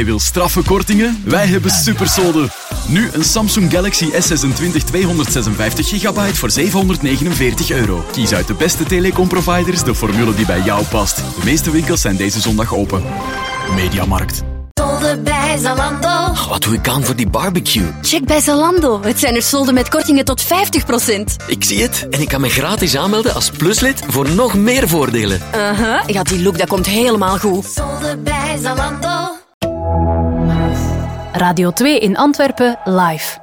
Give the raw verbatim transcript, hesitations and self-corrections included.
Je wil straffe kortingen? Wij hebben supersolden. Nu een Samsung Galaxy S zesentwintig tweehonderdzesenvijftig gigabyte voor zevenhonderdnegenenveertig euro. Kies uit de beste telecomproviders de formule die bij jou past. De meeste winkels zijn deze zondag open. Mediamarkt. Solden bij Zalando. Oh, wat doe ik aan voor die barbecue? Check bij Zalando. Het zijn er solden met kortingen tot vijftig procent. Ik zie het. En ik kan me gratis aanmelden als pluslid voor nog meer voordelen. Uh-huh. Ja, die look dat komt helemaal goed. Solden bij Zalando. Radio twee in Antwerpen live.